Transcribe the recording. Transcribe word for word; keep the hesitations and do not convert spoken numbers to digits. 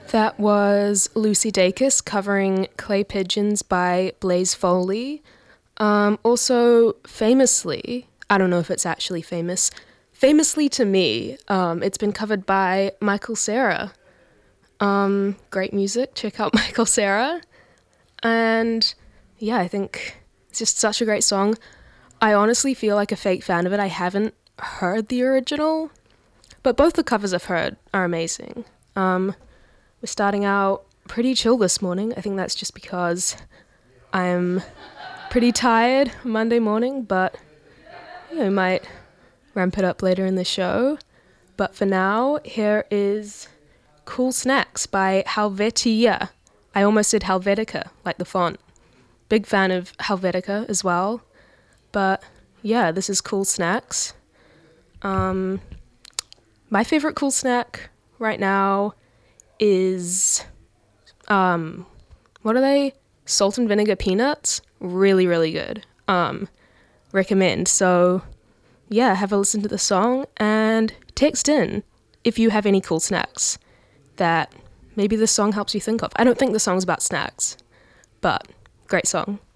That was Lucy Dacus covering Clay Pigeons by Blaze Foley. Um, also, famously, I don't know if it's actually famous, famously to me, um, it's been covered by Michael Cera. Um, great music, check out Michael Cera. And yeah, I think it's just such a great song. I honestly feel like a fake fan of it. I haven't heard the original, but both the covers I've heard are amazing. Um, we're starting out pretty chill this morning. I think that's just because I'm pretty tired Monday morning, but you know, we might ramp it up later in the show. But for now, here is Cool Snacks by Helvetia. I almost said Helvetica, like the font. Big fan of Helvetica as well. But yeah, this is Cool Snacks. Um, my favorite cool snack right now is, um, what are they? Salt and vinegar peanuts. Really, really good. Um, recommend. So yeah, have a listen to the song and text in if you have any cool snacks that maybe this song helps you think of. I don't think the song's about snacks, but great song.